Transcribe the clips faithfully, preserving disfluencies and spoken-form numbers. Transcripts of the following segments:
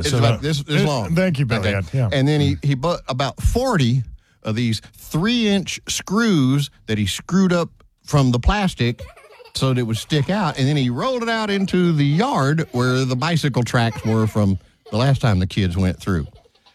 It's so about the, this, this it, long. Thank you, Billy. Okay. Yeah. And then he, he bought about forty of these three-inch screws that he screwed up from the plastic so that it would stick out. And then he rolled it out into the yard where the bicycle tracks were from the last time the kids went through.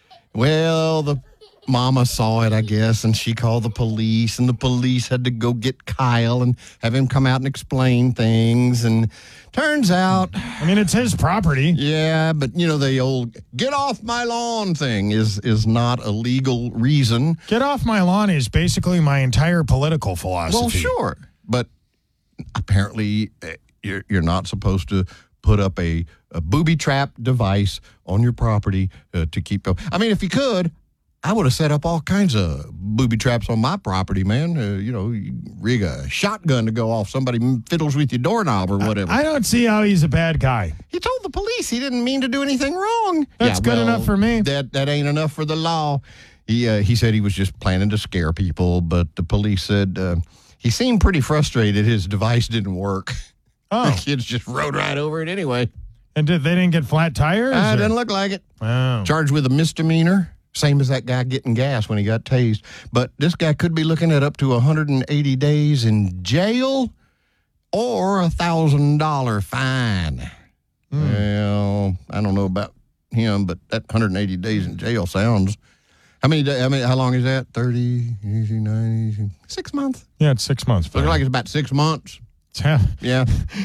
Well, the mama saw it, I guess, and she called the police, and the police had to go get Kyle and have him come out and explain things. And turns out, I mean, it's his property. yeah, but you know, the old "get off my lawn" thing is is not a legal reason. Get off my lawn is basically my entire political philosophy. Well, sure, but apparently uh, you're you're not supposed to put up a, a booby trap device on your property uh, to keep. I mean, if you could, I would have set up all kinds of booby traps on my property, man. Uh, you know, you rig a shotgun to go off. Somebody fiddles with your doorknob or whatever. I don't see how he's a bad guy. He told the police he didn't mean to do anything wrong. That's good enough for me. That that ain't enough for the law. He uh, he said he was just planning to scare people, but the police said uh, he seemed pretty frustrated. His device didn't work. Oh. The kids just rode right over it anyway. And did, they didn't get flat tires? Uh, or? doesn't look like it. Oh. Charged with a misdemeanor, same as that guy getting gas when he got tased. But this guy could be looking at up to one hundred eighty days in jail or a one thousand dollars fine. Mm. Well, I don't know about him, but that one hundred eighty days in jail sounds... How many days, I mean, how long is that? thirty, eighty, ninety, six months? Yeah, it's six months. Looks like it's about six months. Yeah. Yeah.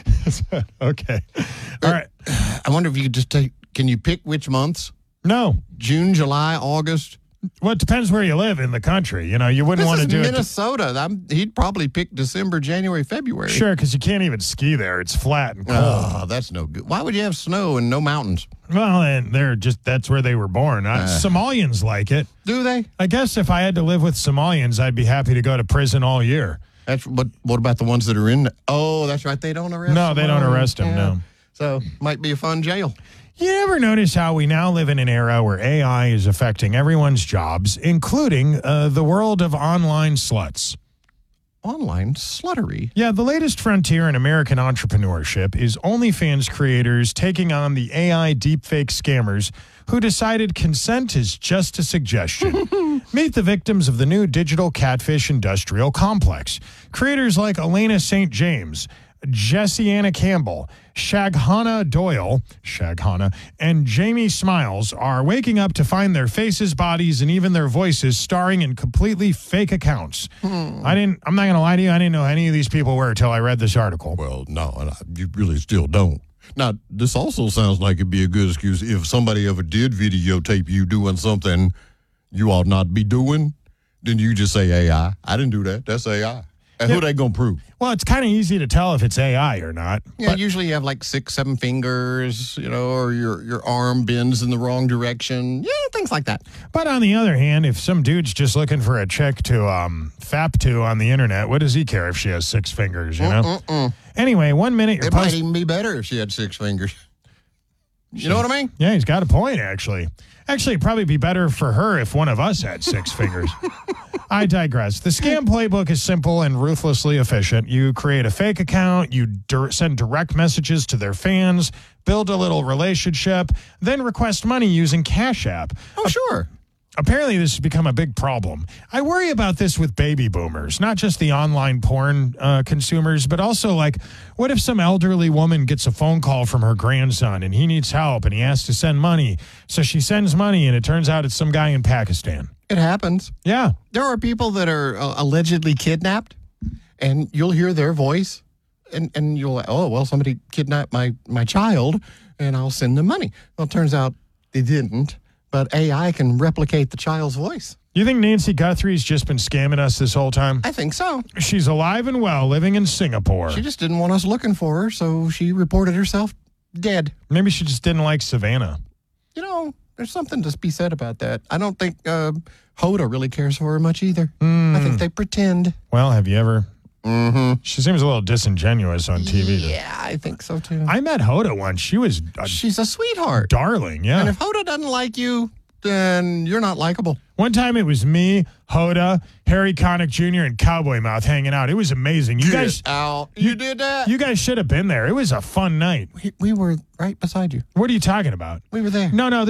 Okay. All right. I wonder if you could just take, can you pick which months? No. June, July, August? Well, it depends where you live in the country. You know, you wouldn't This want to is do Minnesota. it. I'm, he'd probably pick December, January, February. Sure, because you can't even ski there. It's flat and cold. Oh, that's no good. Why would you have snow and no mountains? Well, and they're just, that's where they were born. Uh, Somalians like it. Do they? I guess if I had to live with Somalians, I'd be happy to go to prison all year. That's what. What about the ones that are in? Oh, that's right. They don't arrest. No, they don't arrest them. Yeah. No. So might be a fun jail. You ever notice how we now live in an era where A I is affecting everyone's jobs, including uh, the world of online sluts? Online sluttery. Yeah, the latest frontier in American entrepreneurship is OnlyFans creators taking on the A I deepfake scammers who decided consent is just a suggestion. Meet the victims of the new digital catfish industrial complex. Creators like Elena Saint James, Jessie Anna Campbell, Shaghana Doyle, Shaghana, and Jamie Smiles are waking up to find their faces, bodies, and even their voices starring in completely fake accounts. Hmm. I didn't, I'm not going to lie to you, I didn't know any of these people were until I read this article. Well, no, you really still don't. Now, this also sounds like it'd be a good excuse if somebody ever did videotape you doing something you ought not be doing, then you just say A I. I didn't do that. That's A I. And Yeah. who they gonna prove? Well, it's kind of easy to tell if it's A I or not. Yeah, but- usually you have like six, seven fingers, you know, or your your arm bends in the wrong direction. Yeah, things like that. But on the other hand, if some dude's just looking for a chick to um, fap to on the internet, what does he care if she has six fingers, you know? Mm-mm-mm. Anyway, one minute you're It might post- even be better if she had six fingers. You know what I mean? Yeah, he's got a point, actually. Actually, it'd probably be better for her if one of us had six fingers. I digress. The scam playbook is simple and ruthlessly efficient. You create a fake account, you dir- send direct messages to their fans, build a little relationship, then request money using Cash App. Oh, sure. Apparently, this has become a big problem. I worry about this with baby boomers, not just the online porn uh, consumers, but also, like, what if some elderly woman gets a phone call from her grandson and he needs help and he has to send money? So she sends money and it turns out it's some guy in Pakistan. It happens. Yeah. There are people that are uh, allegedly kidnapped, and you'll hear their voice, and, and you'll, like, oh, well, somebody kidnapped my, my child, and I'll send them money. Well, it turns out they didn't. But A I can replicate the child's voice. You think Nancy Guthrie's just been scamming us this whole time? I think so. She's alive and well, living in Singapore. She just didn't want us looking for her, so she reported herself dead. Maybe she just didn't like Savannah. You know, there's something to be said about that. I don't think uh, Hoda really cares for her much either. Mm. I think they pretend. Well, have you ever... Mm-hmm. She seems a little disingenuous on T V. Yeah, I think so, too. I met Hoda once. She was a She's a sweetheart. darling, yeah. And if Hoda doesn't like you, then you're not likable. One time it was me, Hoda, Harry Connick Junior, and Cowboy Mouth hanging out. It was amazing. You guys, Al, you did that? you guys should have been there. It was a fun night. we, we were right beside you. What are you talking about? We were there. No, no.